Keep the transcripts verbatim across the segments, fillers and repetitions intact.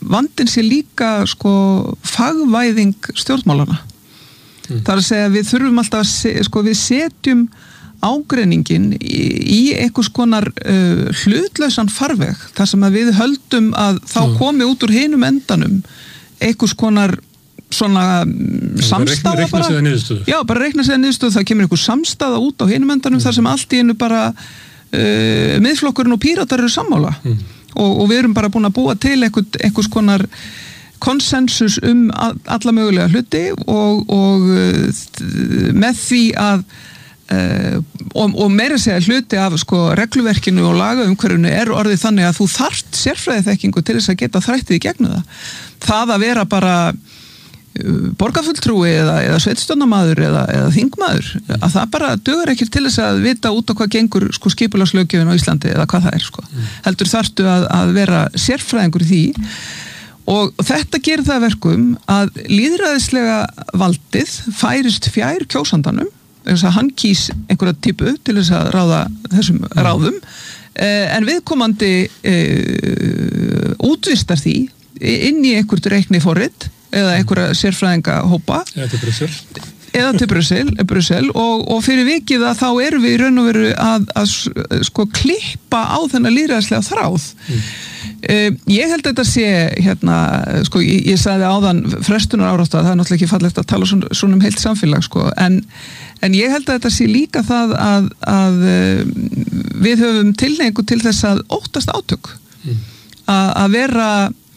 vandinn sé líka sko fagvæðing stjórnmálana. Mm. Það er að segja við þurfum alltaf að se, sko við setjum ágreiningin í, í einhvers konar uh, hlutlausan farveg þar sem að við höldum að þá mm. komi út úr hinum endanum einhvers konar svona samstaða reikna, bara. Reikna Já, bara reikna sig að niðurstöðu, það kemur einhver samstaða út á hinum endanum mm. þar sem allt í einu bara uh, miðflokkurinn og píratar eru sammála mm. og, og við erum bara búin að búa til einhver, einhvers konar konsensus um alla mögulega hluti og, og uh, með því að uh, og, og meira segja hluti af sko regluverkinu og lagaumhverfinu er orðið þannig að þú þarft sérfræðiþekkingu til þess að geta þrættið í gegnum það. Það að vera bara borgarfulltrúi eða, eða sveitstjórnarmaður eða, eða þingmaður, mm. að það bara dugar ekki til þess að vita út á hvað gengur sko skipulagslöggjöfin á Íslandi eða hvað það er sko. Mm. Heldur þarftu að, að vera sérfræðingur í því og þetta gerir það verkum að lýðræðislega valdið færist fjær kjósandanum þess að hann kýs einhverja típu til þess að ráða þessum mm. ráðum eh, en viðkomandi eh, útvistar því inn í einhvert reikni forrit eða einhverja sérfræðinga hópa eða til Brussel eða til Brussel, Brussel og, og fyrir vikið að þá erum við í raun og veru að, að sko klippa á þennan lýðræðislega þráð mm. uh, ég held að þetta sé hérna, sko ég, ég sagði áðan frestunar árátta, það er náttúrulega ekki fallegt að tala svona, svona um heilt samfélag sko en, en ég held að þetta sé líka það að, að uh, við höfum tilhneigingu til þess að óttast átök mm. að, að vera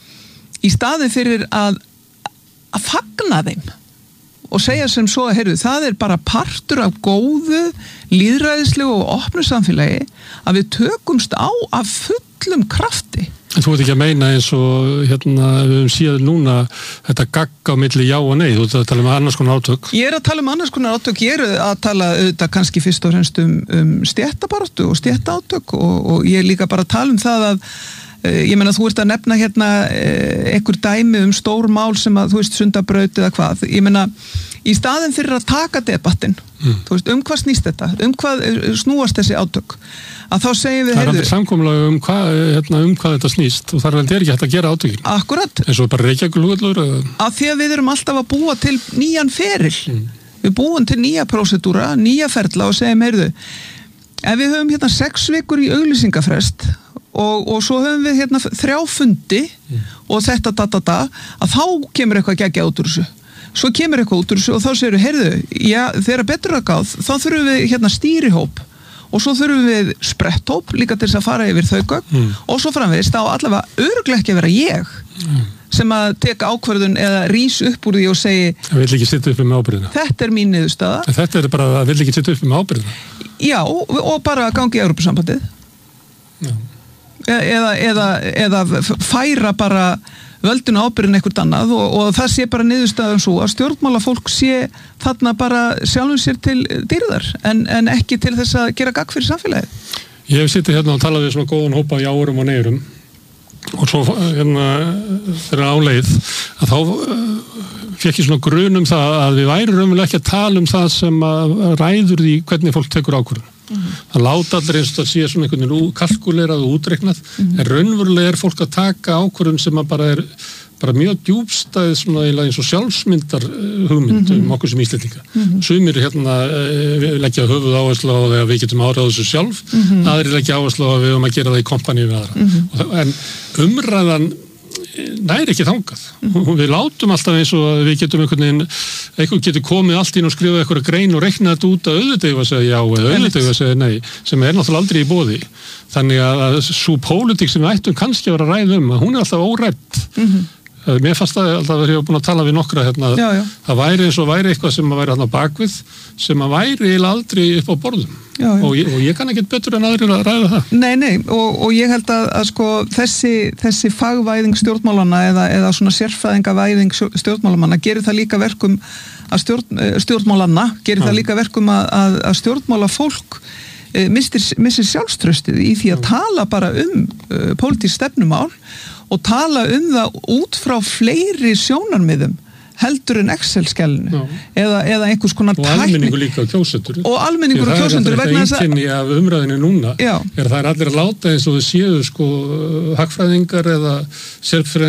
í staði fyrir að að fagna þeim og segja sem svo að heyrðu, það er bara partur af góðu, lýðræðislegu og opnu samfélagi að við tökumst á af fullum krafti. En þú ert ekki að meina eins og hérna við höfum síðan núna þetta gagg á milli já og nei, þú ert að tala um annars konar átök. Ég er að tala um annars konar átök, ég er að tala auðvitað kannski fyrst og fremst um, um stéttabaráttu og stéttaátök og, og ég er líka bara að tala um það að ég meina þú ert að nefna hérna einhver dæmi um stór mál sem að þú veist Sundabraut eða hvað, ég meina í staðin fyrir að taka debattinn mm. þú veist um hvað snýst þetta, um hvað snúast þessi átök, að þá segjum við það er aldrei samkomulag um hvað, hérna, um hvað þetta snýst og þar er ekki hægt að gera átökin akkurat, eins og bara Reykjavíkurflugvöllur að því að við erum alltaf að búa til nýjan feril mm. við búum til nýja prósedúra, nýja ferla og segjum heyrðu, ef við höfum hérna sex vikur í auglýsingafrest Og, og svo höfum við hérna þrjá fundi mm. og þetta da, da, da, að þá kemur eitthvað geggja út úr þessu svo kemur eitthvað út úr þessu og þá segir við heyrðu, já, þegar betur að gáð þá þurfum við hérna stýrihóp og svo þurfum við spretthóp líka til þess að fara yfir þau gögn mm. og svo framvegist þá allavega örugglega ekki að vera ég mm. sem að teka ákvörðun eða rís upp úr því og segi það vil ekki sitta upp með ábyrgðina þetta er mín niðurstaða en þetta er bara að vil ekki sitta upp með ábyrgðina já, og, og bara gangi í Evrópusambandið já Eða, eða, eða færa bara völduna ábyrgðin eitthvað annað og, og það sé bara niðurstaðan svo að stjórnmálafólk sé þarna bara sjálfum sér til dýrðar en, en ekki til þess að gera gagn fyrir samfélagið. Ég hef sittið hérna og talað við svona góðan hópa jáurum og neyrum og svo hérna þegar áleið að þá fekk ég svona grun um það að við væri raunverulega ekki að tala um það sem að ræður því hvernig fólk tekur ákvörðun. Mm-hmm. Það láta allir eins og það sé svona einhvern veginn kalkulerað og útreiknað mm-hmm. en raunverulega er fólk að taka ákvörðun sem að bara er bara mjög djúpstæð svona eins og sjálfsmyndar hugmynd mm-hmm. um okkur sem Íslendinga. Mm-hmm. Sumir hérna leggja höfuð áherslu á að við getum áræðað þessu sjálf, mm-hmm. aðrir leggja áherslu á að við höfum að gera það í kompaníu við aðra. Mm-hmm. En umræðan næri ekki þangað. Mm-hmm. Við látum alltaf eins og að við getum einhvern veginn, einhvern getur komið allt inn og skrifað eitthvað grein og reiknað þetta út að auðvitað að segja já eða auðvitað að segja nei, sem er náttúrulega aldrei í boði. Þannig að svo pólitík sem við ættum kannski að vera að ræða um, að hún er alltaf órædd. Mm-hmm. Mér fannst það alltaf að ég hef búin að tala við nokkra hérna, já, já. Það væri eins og væri eitthvað sem að væri hérna bakvið, sem að væri eiginlega aldrei upp á borðum. Já, já. Og, ég, og ég kann ekki betur en aðrir að ræða það. Nei, nei, og, og ég held að, að sko, þessi, þessi fagvæðing stjórnmálanna eða, eða svona sérfræðingavæðing stjórnmálamanna gerir það líka verkum að stjórn, stjórnmálanna gerir já. Það líka verkum að, að, að stjórnmálafólk e, mistir, missir sjálfströstið í því að já. Tala bara um uh, pólitísk stefnumál og tala um það út frá fleiri sjónarmiðum heldur en Excel-skjælinu eða, eða einhvers konar tækni. Og almenningur líka kjósendur. Og almenningur og kjósendur. Það er þetta einkenni af umræðinu núna. Já. Er það er allir að láta eins og þau séu sko hagfræðingar eða sérfræðingar